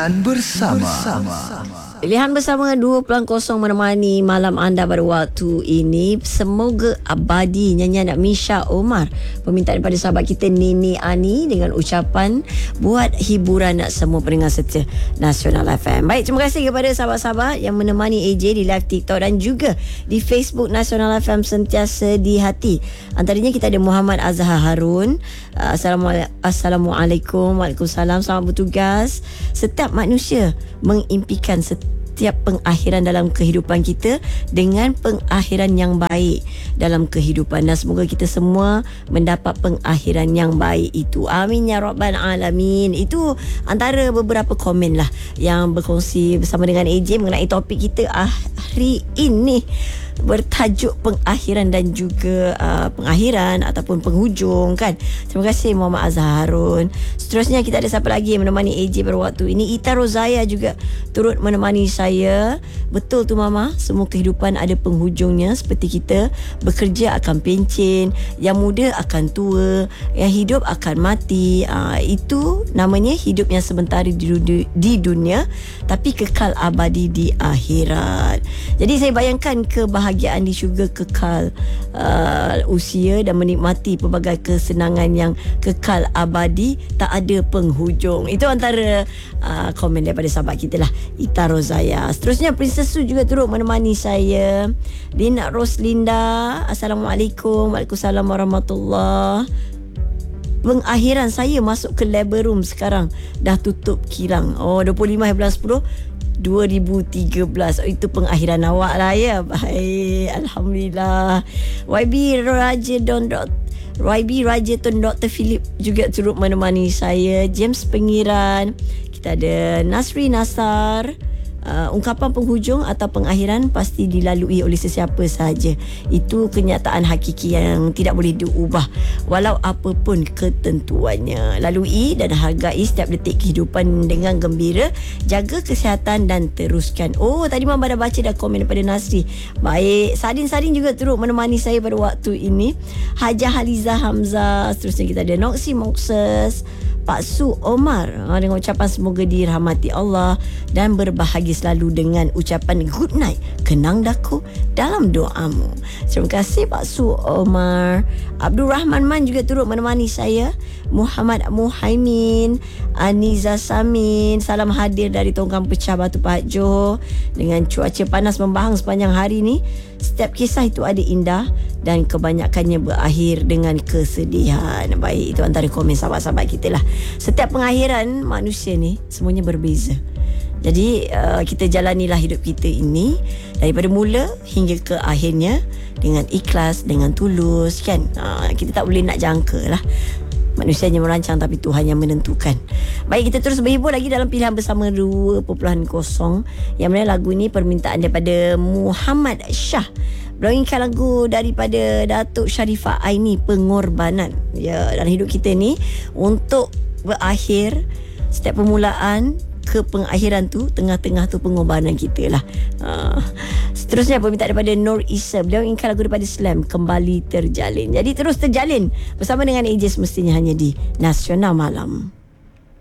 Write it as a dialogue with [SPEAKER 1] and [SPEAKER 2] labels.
[SPEAKER 1] Pilihan bersama.
[SPEAKER 2] Pilihan bersama 2.0 menemani malam anda pada waktu ini. Semoga abadi nyanyian Misha Omar, permintaan daripada sahabat kita Nini Ani, dengan ucapan buat hiburan semua pendengar setia Nasional FM. Baik, terima kasih kepada sahabat-sahabat yang menemani AJ di live TikTok dan juga di Facebook Nasional FM sentiasa di hati. Antaranya kita ada Muhammad Azhar Harun. Assalamualaikum. Waalaikumsalam. Selamat bertugas. Setiap manusia mengimpikan setiap pengakhiran dalam kehidupan kita dengan pengakhiran yang baik dalam kehidupan, dan semoga kita semua mendapat pengakhiran yang baik itu. Amin ya rabbal alamin. Itu antara beberapa komen lah yang berkongsi bersama dengan AJ mengenai topik kita hari ini, bertajuk pengakhiran dan juga pengakhiran ataupun penghujung, kan. Terima kasih Muhammad Azhar Harun. Seterusnya kita ada siapa lagi yang menemani AJ pada waktu ini? Ita Rozaya juga turut menemani saya. Betul tu Mama, semua kehidupan ada penghujungnya. Seperti kita bekerja akan pencen, yang muda akan tua, yang hidup akan mati. Itu namanya hidup yang sementara di dunia, tapi kekal abadi di akhirat. Jadi saya bayangkan kebahagiaan di syurga kekal usia dan menikmati pelbagai kesenangan yang kekal abadi, tak ada penghujung. Itu antara komen daripada sahabat kita lah, Ita Rozaya. Seterusnya Princess Su juga turut menemani saya. Lina Roslinda, Assalamualaikum. Waalaikumsalam warahmatullahi. Pengakhiran saya masuk ke labor room sekarang, dah tutup kilang. 25/10 2013. Itu pengakhiran awak lah ya. Baik, Alhamdulillah. YB Rajaton Dr. Philip juga turut menemani saya. James Pengiran. Kita ada Nasri Nasar. Ungkapan penghujung atau pengakhiran pasti dilalui oleh sesiapa sahaja. Itu kenyataan hakiki yang tidak boleh diubah walau apapun ketentuannya. Lalui dan hargai setiap detik kehidupan dengan gembira. Jaga kesihatan dan teruskan. Tadi Mama dah baca dah komen daripada Nasri. Baik, Sadin juga turut menemani saya pada waktu ini. Hajah Haliza Hamzah. Seterusnya kita ada Noksi Mokses, Pak Su Omar, dengan ucapan semoga dirahmati Allah dan berbahagia selalu dengan ucapan good night, kenang daku dalam doamu. Terima kasih Pak Su Omar. Abdul Rahman Man juga turut menemani saya. Muhammad Muhaimin, Aniza Samin, salam hadir dari Tongkang Pecah Batu Pahat Johor. Dengan cuaca panas membahang sepanjang hari ni, setiap kisah itu ada indah dan kebanyakannya berakhir dengan kesedihan. Baik, itu antara komen sahabat-sahabat kita lah. Setiap pengakhiran manusia ni semuanya berbeza. Jadi kita jalanilah hidup kita ini daripada mula hingga ke akhirnya dengan ikhlas, dengan tulus, kan. Kita tak boleh nak jangka lah. Manusia hanya merancang tapi Tuhan yang menentukan. Baik, kita terus berhibur lagi dalam pilihan bersama 2.0. Yang mana lagu ini permintaan daripada Muhammad Shah. Beliau inginkan lagu daripada Datuk Sharifah Aini, Pengorbanan. Ya, dalam hidup kita ni, untuk berakhir, setiap permulaan ke pengakhiran tu, tengah-tengah tu pengorbanan kita lah. Seterusnya permintaan daripada Nur Isa. Beliau inginkan lagu daripada Slam, Kembali Terjalin. Jadi terus terjalin bersama dengan AJ semestinya hanya di Nasional Malam.